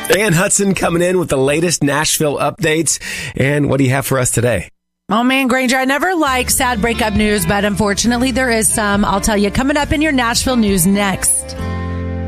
Dan Hudson coming in with the latest Nashville updates. And what do you have for us today? Oh, man, Granger, I never like sad breakup news, but unfortunately there is some. I'll tell you coming up in your Nashville news next.